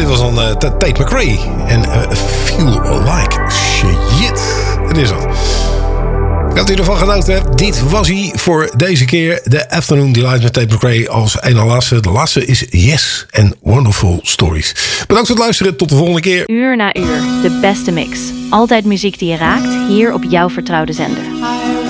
dit was dan Tate McRae. En Feel Like Shit. Het is dat. Ik had u ervan genoten. Dit was hij voor deze keer. De Afternoon Delight met Tate McRae als ene laatste. De laatste is Yes and Wonderful Stories. Bedankt voor het luisteren. Tot de volgende keer. Uur na uur. De beste mix. Altijd muziek die je raakt. Hier op jouw vertrouwde zender.